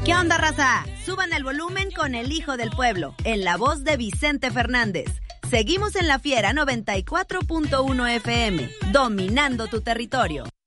¿Qué onda, raza? Suban el volumen con El Hijo del Pueblo, en la voz de Vicente Fernández. Seguimos en La Fiera 94.1 FM, dominando tu territorio.